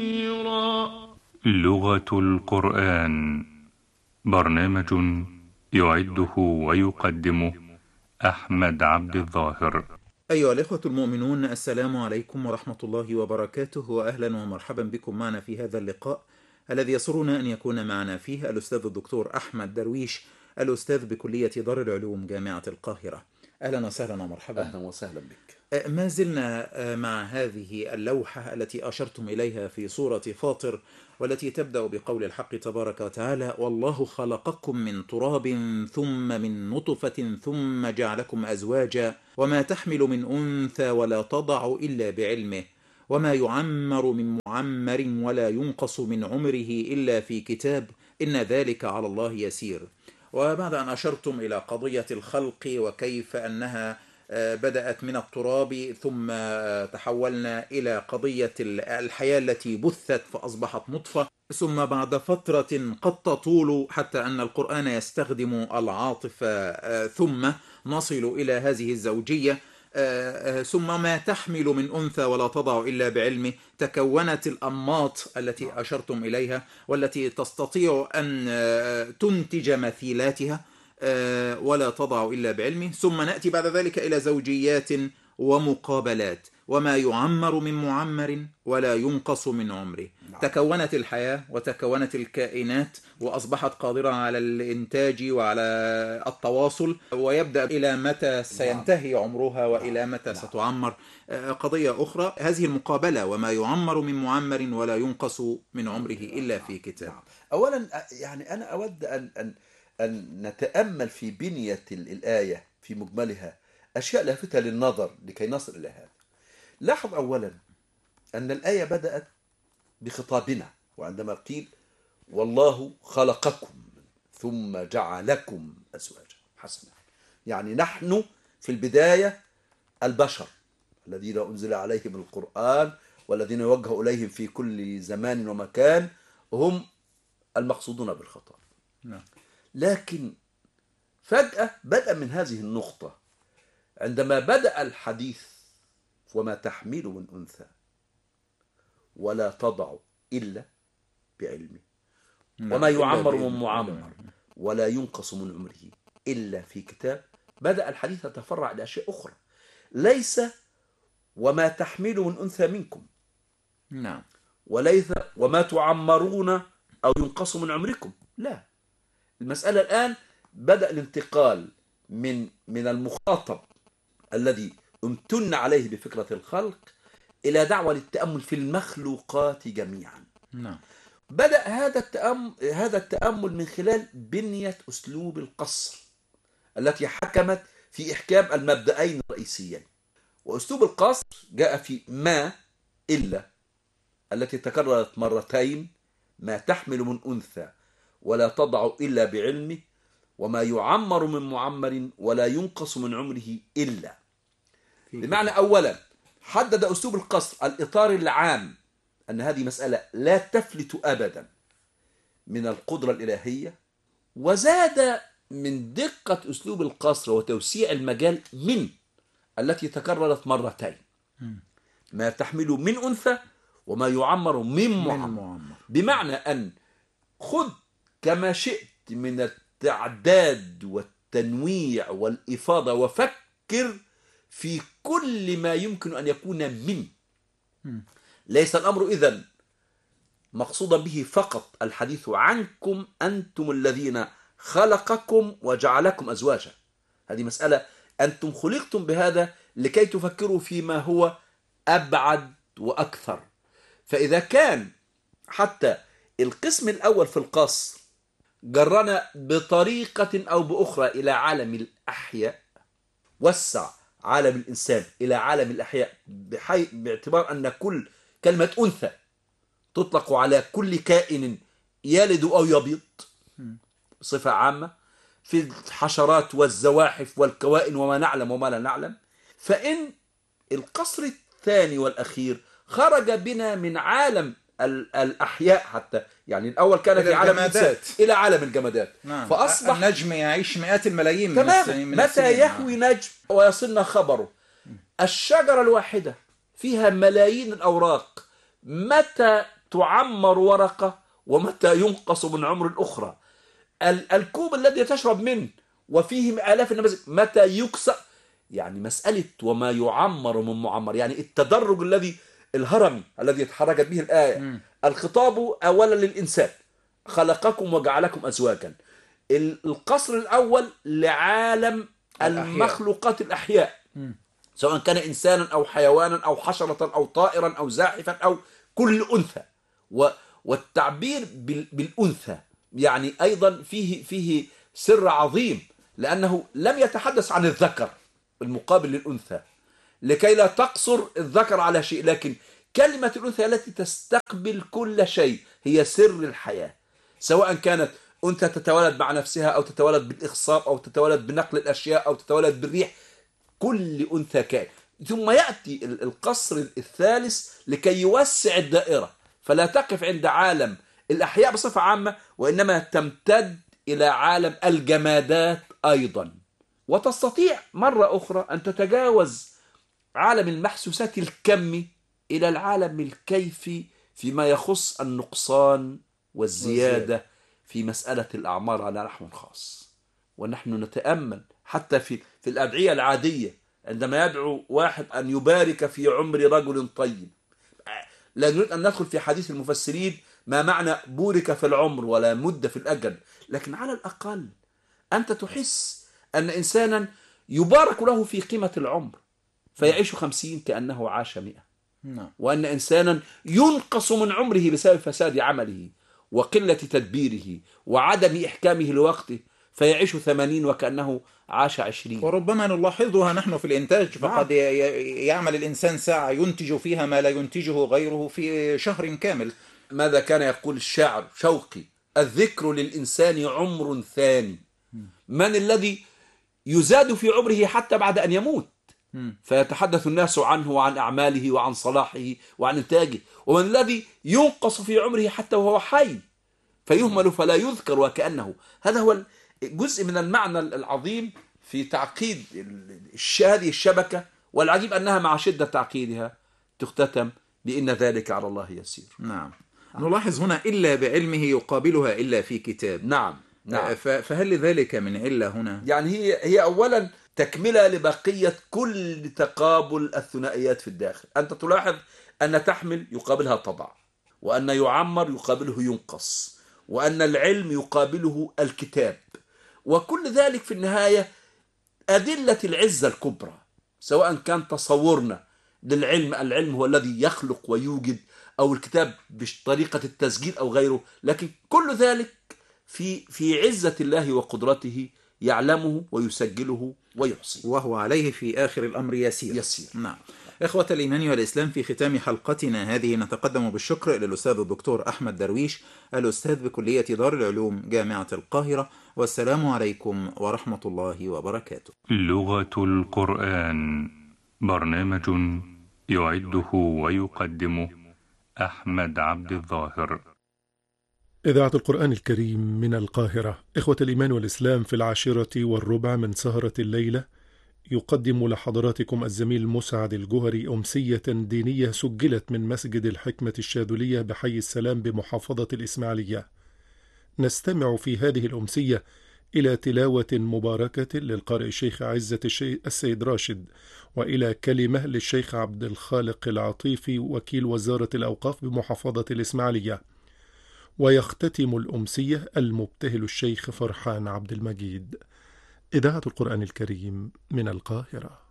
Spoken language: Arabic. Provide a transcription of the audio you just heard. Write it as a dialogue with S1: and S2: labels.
S1: لغة القرآن، برنامج يعده ويقدمه أحمد عبد الظاهر.
S2: أيها الإخوة المؤمنون، السلام عليكم ورحمة الله وبركاته، وأهلا ومرحبا بكم معنا في هذا اللقاء الذي يسرنا أن يكون معنا فيه الأستاذ الدكتور أحمد درويش، الأستاذ بكلية دار العلوم جامعة القاهرة. أهلا وسهلا ومرحبا.
S3: أهلا وسهلا بك.
S2: ما زلنا مع هذه اللوحة التي أشرتم إليها في سورة فاطر، والتي تبدأ بقول الحق تبارك وتعالى: والله خلقكم من تراب ثم من نطفة ثم جعلكم أزواجا وما تحمل من أنثى ولا تضع إلا بعلمه وما يعمر من معمر ولا ينقص من عمره إلا في كتاب إن ذلك على الله يسير. وبعد أن أشرتم إلى قضية الخلق وكيف أنها بدأت من التراب ثم تحولنا إلى قضية الحياة التي بثت فأصبحت نطفة، ثم بعد فترة قد تطول حتى أن القرآن يستخدم العاطفة، ثم نصل إلى هذه الزوجية، ثم ما تحمل من أنثى ولا تضع إلا بعلمه. تكونت الأنماط التي أشرتم إليها والتي تستطيع أن تنتج مثيلاتها ولا تضع إلا بعلمه. ثم نأتي بعد ذلك إلى زوجيات ومقابلات، وما يعمر من معمر ولا ينقص من عمره. تكونت الحياة وتكونت الكائنات وأصبحت قادرة على الإنتاج وعلى التواصل، ويبدأ إلى متى سينتهي عمرها وإلى متى ستعمر. قضية أخرى هذه المقابلة: وما يعمر من معمر ولا ينقص من عمره إلا في كتاب.
S3: أولا يعني أنا أود أن نتأمل في بنية الآية في مجملها أشياء لافتة للنظر لكي نصل إلى هذا. لاحظ أولا أن الآية بدأت بخطابنا، وعندما قيل والله خلقكم ثم جعلكم أزواجا حسنا، يعني نحن في البداية البشر الذين أنزل عليهم القرآن والذين يوجه إليهم في كل زمان ومكان هم المقصودون بالخطاب. لكن فجأة بدأ من هذه النقطة عندما بدأ الحديث: وما تحمل من أنثى ولا تضع إلا بعلمه وما يعمر من معمر ولا ينقص من عمره إلا في كتاب. بدأ الحديث يتفرع إلى أشياء أخرى، ليس وما تحمل من أنثى منكم،
S2: نعم،
S3: وليس وما تعمرون أو ينقص من عمركم، لا. المسألة الآن بدأ الانتقال من المخاطب الذي امتن عليه بفكرة الخلق إلى دعوة للتأمل في المخلوقات جميعا.
S2: نعم.
S3: بدأ هذا التأمل من خلال بنية أسلوب القصر التي حكمت في إحكام المبدأين الرئيسيين. وأسلوب القصر جاء في ما إلا التي تكررت مرتين: ما تحمل من أنثى ولا تضع إلا بعلمه وما يعمر من معمر ولا ينقص من عمره إلا. بمعنى أولا حدد أسلوب القصر الإطار العام أن هذه مسألة لا تفلت أبدا من القدرة الإلهية، وزاد من دقة أسلوب القصر وتوسيع المجال من التي تكررت مرتين: ما تحمل من أنثى وما يعمر من معمر. بمعنى أن خذ كما شئت من التعداد والتنويع والإفاضة وفكر في كل ما يمكن أن يكون من. ليس الأمر إذن مقصودا به فقط الحديث عنكم أنتم الذين خلقكم وجعلكم أزواجا. هذه مسألة أنتم خلقتم بهذا لكي تفكروا فيما هو أبعد وأكثر. فإذا كان حتى القسم الأول في القصر جرنا بطريقة أو بأخرى إلى عالم الأحياء، وسع عالم الإنسان إلى عالم الأحياء باعتبار أن كل كلمة أنثى تطلق على كل كائن يلد أو يبيض بصفة عامة، في الحشرات والزواحف والكوائن وما نعلم وما لا نعلم. فإن القصر الثاني والأخير خرج بنا من عالم الأحياء حتى، يعني الأول كان في عالم الإنسان إلى عالم الجمادات.
S2: نعم. فأصبح النجم يعيش مئات الملايين
S3: من متى يهوي نجم ويصلنا خبره؟ الشجرة الواحدة فيها ملايين الأوراق، متى تعمر ورقة ومتى ينقص من عمر الأخرى. الكوب الذي تشرب منه وفيه آلاف النماذج متى يكسر. يعني مسألة وما يعمر من معمر، يعني التدرج الهرمي الذي تحركت به الآية. الخطاب أولا للإنسان، خلقكم وجعلكم أزواجا. القصر الأول لعالم المخلوقات الأحياء، سواء كان إنسانا أو حيوانا أو حشرة أو طائرا أو زاحفا أو كل أنثى. والتعبير بالأنثى يعني أيضا فيه سر عظيم، لأنه لم يتحدث عن الذكر المقابل للأنثى لكي لا تقصر الذكر على شيء، لكن كلمة الأنثى التي تستقبل كل شيء هي سر الحياة، سواء كانت أنثى تتولد مع نفسها أو تتولد بالإخصاب أو تتولد بنقل الأشياء أو تتولد بالريح، كل أنثى كائن. ثم يأتي القصر الثالث لكي يوسع الدائرة، فلا تقف عند عالم الأحياء بصفة عامة، وإنما تمتد إلى عالم الجمادات أيضا، وتستطيع مرة أخرى أن تتجاوز عالم المحسوسات الكمي إلى العالم الكيفي فيما يخص النقصان والزيادة في مسألة الأعمار على نحو خاص. ونحن نتأمل حتى في الأدعية العادية عندما يدعو واحد أن يبارك في عمر رجل طيب. لا نريد أن ندخل في حديث المفسرين ما معنى بورك في العمر ولا مد في الأجل، لكن على الأقل أنت تحس أن إنسانا يبارك له في قيمة العمر فيعيش 50 كأنه عاش 100، وأن إنسانا ينقص من عمره بسبب فساد عمله وقلة تدبيره وعدم إحكامه لوقته فيعيش 80 وكأنه عاش 20.
S2: وربما نلاحظها نحن في الإنتاج، فقد يعمل الإنسان ساعة ينتج فيها ما لا ينتجه غيره في شهر كامل.
S3: ماذا كان يقول الشاعر شوقي؟ الذكر للإنسان عمر ثاني، من الذي يزاد في عمره حتى بعد أن يموت فيتحدث الناس عنه وعن أعماله وعن صلاحه وعن إنتاجه، ومن الذي ينقص في عمره حتى وهو حي فيهمل فلا يذكر وكأنه. هذا هو جزء من المعنى العظيم في تعقيد هذه الشبكة، والعجيب أنها مع شدة تعقيدها تختتم بإن ذلك على الله يسير.
S2: نعم. نلاحظ هنا إلا بعلمه يقابلها إلا في كتاب.
S3: نعم.
S2: فهل لذلك من علة هنا؟
S3: يعني هي أولا تكملة لبقية كل تقابل الثنائيات في الداخل. أنت تلاحظ أن تحمل يقابلها تضع، وأن يعمر يقابله ينقص، وأن العلم يقابله الكتاب، وكل ذلك في النهاية أدلة العزة الكبرى، سواء كان تصورنا للعلم، العلم هو الذي يخلق ويوجد، أو الكتاب بطريقة التسجيل أو غيره، لكن كل ذلك في عزة الله وقدرته يعلمه ويسجله ويحصي،
S2: وهو عليه في آخر الأمر يسير. نعم. إخوة الإيمان والإسلام، في ختام حلقتنا هذه نتقدم بالشكر إلى الأستاذ الدكتور أحمد درويش، الأستاذ بكلية دار العلوم جامعة القاهرة، والسلام عليكم ورحمة الله وبركاته.
S1: لغة القرآن، برنامج يعده ويقدمه أحمد عبد الظاهر.
S4: إذاعة القرآن الكريم من القاهرة. إخوة الإيمان والإسلام، في 10:15 من سهرة الليلة يقدم لحضراتكم الزميل مسعد الجهري أمسية دينية سجلت من مسجد الحكمة الشاذلية بحي السلام بمحافظة الإسماعيلية. نستمع في هذه الأمسية إلى تلاوة مباركة للقارئ الشيخ عزة السيد راشد، وإلى كلمة للشيخ عبد الخالق العطيفي وكيل وزارة الأوقاف بمحافظة الإسماعيلية. ويختتم الأمسية المبتهل الشيخ فرحان عبد المجيد. إذاعة القرآن الكريم من القاهرة.